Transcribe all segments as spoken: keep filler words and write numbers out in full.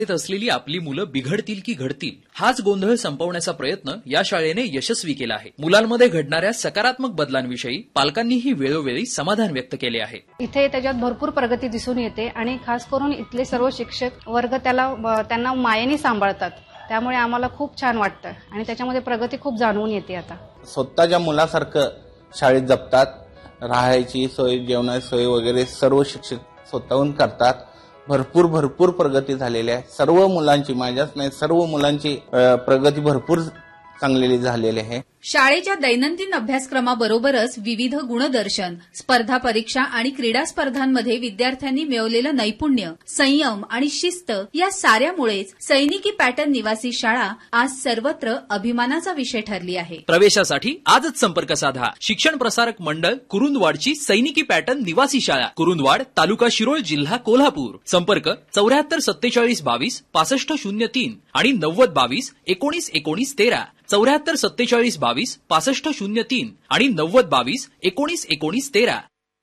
असलेली आपली मुलं बिघडतील की घडतील हाच गोंधळ संपवण्याचा प्रयत्न या शाळेने यशस्वी केला आहे. मुलांमध्ये घडणाऱ्या सकारात्मक बदलांविषयी पालकांनीही वेळोवेळी समाधान व्यक्त केले आहे. इथे त्याच्यात भरपूर प्रगती दिसून येते आणि खास करून इथले सर्व शिक्षक वर्ग त्याला त्यांना मायेने सांभाळतात. त्यामुळे आम्हाला खूप छान वाटतं आणि त्याच्यामध्ये प्रगती खूप जाणवून येते. आता स्वतःच्या मुलासारखं शाळेत जपतात. राहायची सोय, जेवणाची सोय वगैरे सर्व शिक्षक स्वतःहून करतात. भरपूर भरपूर प्रगती झालेली आहे. सर्व मुलांची, माझ्याच नाही सर्व मुलांची प्रगती भरपूर चांगलेली झालेली आहे. शाळेच्या दैनंदिन अभ्यासक्रमाबरोबरच विविध गुणदर्शन, स्पर्धा परीक्षा आणि क्रीडा स्पर्धांमध्ये विद्यार्थ्यांनी मिळवलेलं नैपुण्य, संयम आणि शिस्त या साऱ्यामुळेच सैनिकी पॅटर्न निवासी शाळा आज सर्वत्र अभिमानाचा विषय ठरली आहे. प्रवेशासाठी आजच संपर्क साधा. शिक्षण प्रसारक मंडळ कुरुंदवाडची सैनिकी पॅटर्न निवासी शाळा, कुरुंदवाड, तालुका शिरोळ, जिल्हा कोल्हापूर. संपर्क चौऱ्याहत्तर सत्तेचाळीस बावीस पासष्ट शून्य तीन आणि नव्वद बावीस एकोणीस एकोणीस तेरा. चौऱ्याहत्तर सत्तेचाळीस बावीस पासष्ट शून्य तीन आणि नव्वद बावीस एकोणीस एकोणीस तेरा.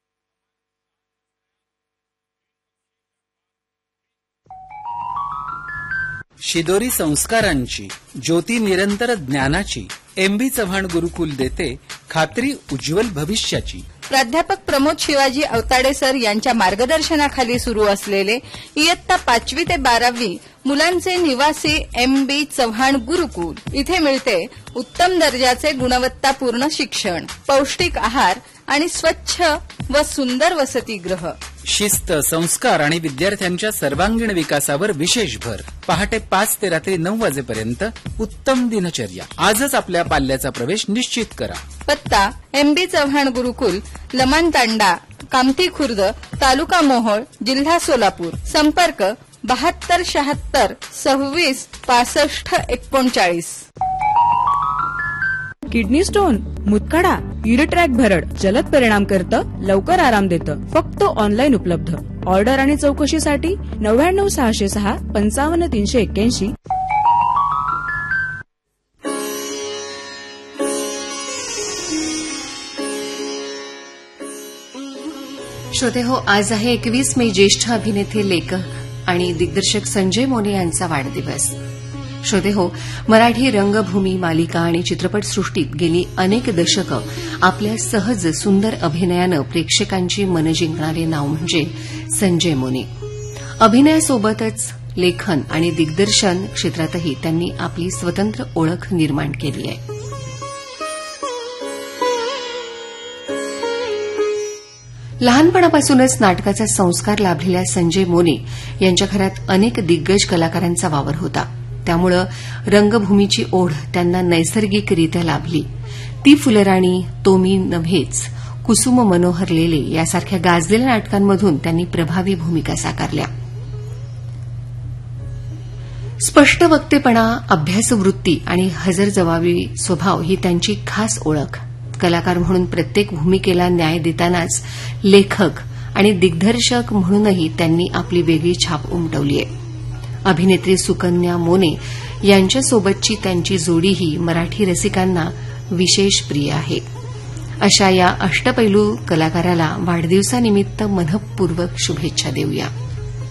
शिदोरी संस्कारांची, ज्योती निरंतर ज्ञानाची एम बी चव्हाण गुरुकुल देते खात्री उज्ज्वल भविष्याची. प्राध्यापक प्रमोद शिवाजी अवताडे सर यांच्या मार्गदर्शनाखाली सुरू असलेले इयत्ता पाचवी ते बारावी मुलांचे निवासी एम बी चव्हाण गुरुकुल. इथे मिळते उत्तम दर्जाचे गुणवत्तापूर्ण शिक्षण, पौष्टिक आहार आणि स्वच्छ व सुंदर वसतिगृह. शिस्त, संस्कार आणि विद्यार्थ्यांच्या सर्वांगीण विकासावर विशेष भर. पहाटे पाच ते रात्री नऊ वाजेपर्यंत उत्तम दिनचर्या. आजच आपल्या पाल्याचा प्रवेश निश्चित करा. पत्ता एम बी चव्हाण गुरुकुल, लमान तांडा, कामठी खुर्द, तालुका मोहोळ, जिल्हा सोलापूर. संपर्क बहात्तर शहात्तर सव्वीस पासष्ट एकोणचाळीस. किडनी स्टोन, मुतखडा, युरिट्रॅक भरड जलद परिणाम करतं, लवकर आराम देतं. फक्त ऑनलाईन उपलब्ध. ऑर्डर आणि चौकशीसाठी नव्याण्णव सहाशे सहा पंचावन्न तीनशे एक्क्याऐंशी. श्रोते हो, आज आहे एकवीस मे. ज्येष्ठ अभिनेते, लेखक आणि दिग्दर्शक संजय मोने यांचा वाढदिवस. श्रोते हो, मराठी रंगभूमी, मालिका आणि चित्रपटसृष्टीत गेली अनेक दशकं आपल्या सहज सुंदर अभिनयानं प्रेक्षकांची मनं जिंकणारे नाव म्हणजे संजय मोने. अभिनयासोबतच लेखन आणि दिग्दर्शन क्षेत्रातही त्यांनी आपली स्वतंत्र ओळख निर्माण केली आहे. लहानपणापासूनच नाटकाचा संस्कार लाभलेल्या संजय मोने यांच्या घरात अनेक दिग्गज कलाकारांचा वावर होता. त्यामुळं रंगभूमीची ओढ त्यांना नैसर्गिकरित्या लाभली. ती फुलराणी, तो मी नव्हेच, कुसुम मनोहर लेले यासारख्या गाजलेल्या नाटकांमधून त्यांनी प्रभावी भूमिका साकारल्या. स्पष्ट वक्तेपणा, अभ्यासवृत्ती आणि हजरजबाबी स्वभाव ही त्यांची खास ओळख. कलाकार म्हणून प्रत्येक भूमिकेला न्याय देतानाच लेखक आणि दिग्दर्शक म्हणूनही त्यांनी आपली वेगळी छाप उमटवली आहे. अभिनेत्री सुकन्या मोने यांच्यासोबतची त्यांची जोडीही मराठी रसिकांना विशेष प्रिय आहे. अशा या अष्टपैलू कलाकाराला वाढदिवसानिमित्त मनःपूर्वक शुभेच्छा देऊया.